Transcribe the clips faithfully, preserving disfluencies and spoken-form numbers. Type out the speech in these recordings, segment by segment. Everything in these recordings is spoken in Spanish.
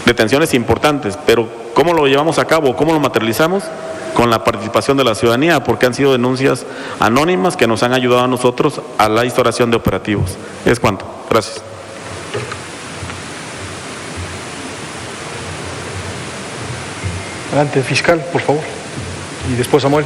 detenciones importantes, pero ¿cómo lo llevamos a cabo? ¿Cómo lo materializamos? Con la participación de la ciudadanía, porque han sido denuncias anónimas que nos han ayudado a nosotros a la instauración de operativos. Es cuanto. Gracias. Adelante, fiscal, por favor. Y después Samuel.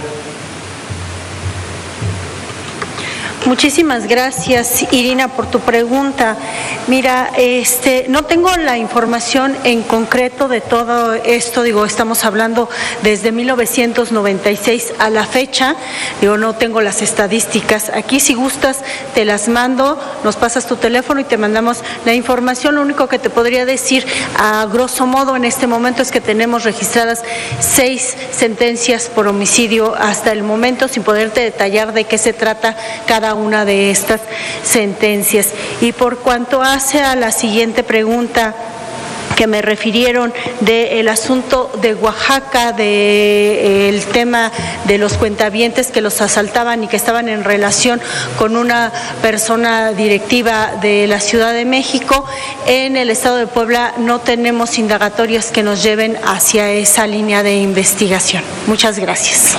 Muchísimas gracias, Irina, por tu pregunta. Mira, este, no tengo la información en concreto de todo esto, digo, estamos hablando desde mil novecientos noventa y seis a la fecha, digo, no tengo las estadísticas. Aquí, si gustas, te las mando, nos pasas tu teléfono y te mandamos la información. Lo único que te podría decir, a grosso modo, en este momento es que tenemos registradas seis sentencias por homicidio hasta el momento, sin poderte detallar de qué se trata cada una de estas sentencias. Y por cuanto hace a la siguiente pregunta que me refirieron del asunto de Oaxaca, del de, tema de los cuentavientes que los asaltaban y que estaban en relación con una persona directiva de la Ciudad de México, en el estado de Puebla no tenemos indagatorias que nos lleven hacia esa línea de investigación. Muchas gracias.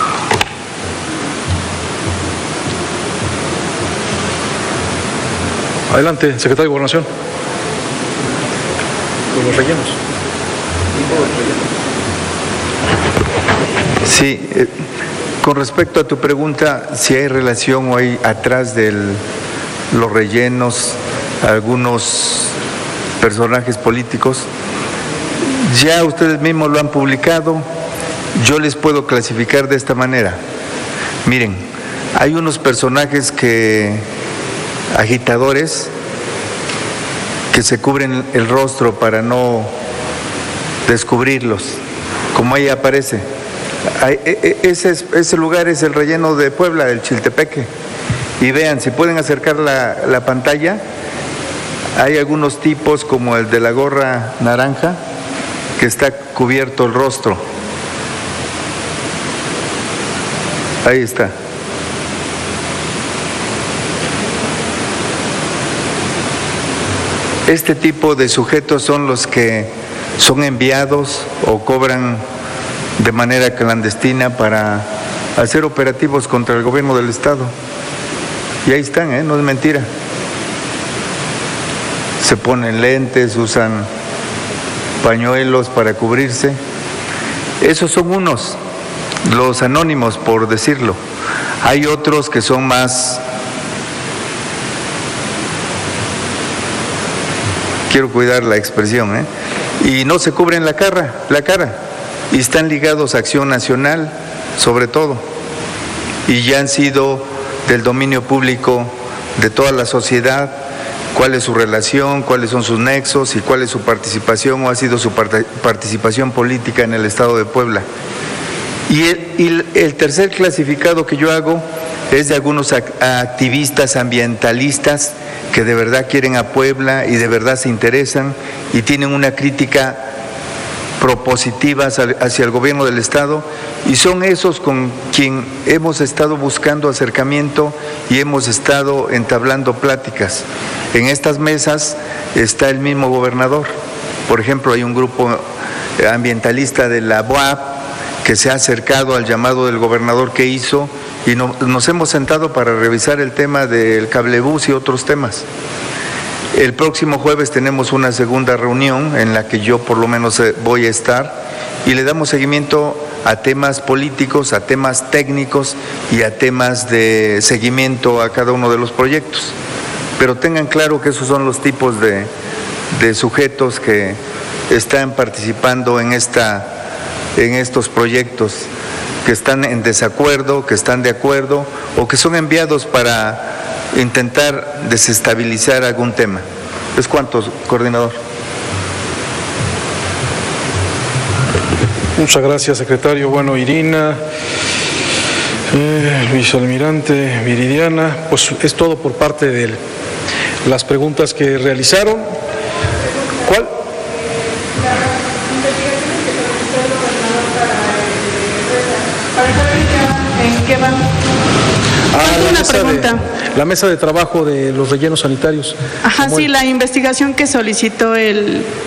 Adelante, secretario de Gobernación. Con los rellenos. Sí, eh, con respecto a tu pregunta, si hay relación o hay atrás de los rellenos algunos personajes políticos, ya ustedes mismos lo han publicado, yo les puedo clasificar de esta manera. Miren, hay unos personajes que... agitadores que se cubren el rostro para no descubrirlos, como ahí aparece. Ese, ese lugar es el relleno de Puebla, el Chiltepeque. Y vean, si pueden acercar la, la pantalla, hay algunos tipos como el de la gorra naranja, que está cubierto el rostro. Ahí está. Este tipo de sujetos son los que son enviados o cobran de manera clandestina para hacer operativos contra el gobierno del Estado. Y ahí están, ¿eh? No es mentira. Se ponen lentes, usan pañuelos para cubrirse. Esos son unos, los anónimos, por decirlo. Hay otros que son más... quiero cuidar la expresión, ¿eh? Y no se cubren la cara, la cara, y están ligados a Acción Nacional, sobre todo, y ya han sido del dominio público de toda la sociedad, cuál es su relación, cuáles son sus nexos y cuál es su participación o ha sido su participación política en el Estado de Puebla. Y el, y el tercer clasificado que yo hago es de algunos activistas ambientalistas que de verdad quieren a Puebla y de verdad se interesan y tienen una crítica propositiva hacia el gobierno del Estado, y son esos con quien hemos estado buscando acercamiento y hemos estado entablando pláticas. En estas mesas está el mismo gobernador. Por ejemplo, hay un grupo ambientalista de la B O A P que se ha acercado al llamado del gobernador que hizo, y no, nos hemos sentado para revisar el tema del cablebús y otros temas. El próximo jueves tenemos una segunda reunión en la que yo por lo menos voy a estar y le damos seguimiento a temas políticos, a temas técnicos y a temas de seguimiento a cada uno de los proyectos. Pero tengan claro que esos son los tipos de, de sujetos que están participando en, esta, en estos proyectos, que están en desacuerdo, que están de acuerdo o que son enviados para intentar desestabilizar algún tema. ¿Es cuánto, coordinador? Muchas gracias, secretario. Bueno, Irina, eh, vicealmirante Viridiana, pues es todo por parte de las preguntas que realizaron. ¿Cuál? ¿En qué van? Ah, la, una mesa pregunta. de, la mesa de trabajo de los rellenos sanitarios. Ajá, Samuel. sí, la investigación que solicitó el